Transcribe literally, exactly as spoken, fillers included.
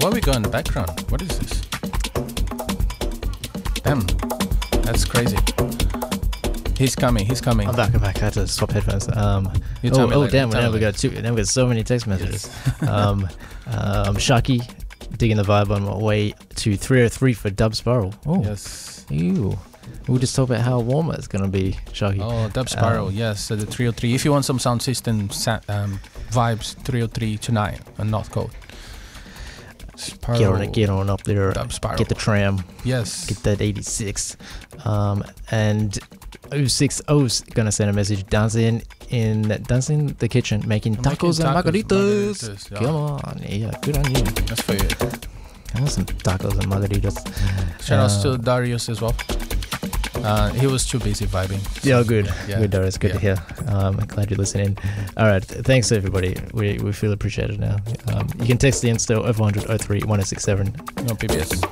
What we got in the background? What is this? Damn, that's crazy. He's coming. He's coming. I'm back. I'm back. I had to swap headphones. Um, You oh, tell me oh later, damn! tell Now me we got later. two. Now we got so many text messages. um, uh, I'm Sharky, digging the vibe on my way to three oh three for Dub Spiral. Oh, Yes. ew. We'll just talk about how warm it's gonna be, Sharky. Oh, Dub Spiral. Um, yes, uh, the three oh three. If you want some sound system sa- um, vibes, three oh three tonight and not cold. Spiral. Get on it. Get on up there. Dub Spiral. Get the tram. Yes. Get that eighty-six. Um, and oh six oh's gonna send a message. Dancing in dancing in the kitchen, making Making tacos and tacos, margaritas. margaritas, yeah. Come on, yeah, good on you. That's for you. I want some tacos and margaritas. Shout outs Uh, to Darius as well. Uh, he was too busy vibing. Yeah, good. Yeah. Good, Doris. Good Yeah. to hear. Um, I'm glad you're listening. All right. Th- thanks, everybody. We we feel appreciated now. Um, you can text the Insta oh four hundred oh three one oh six seven. No P B S.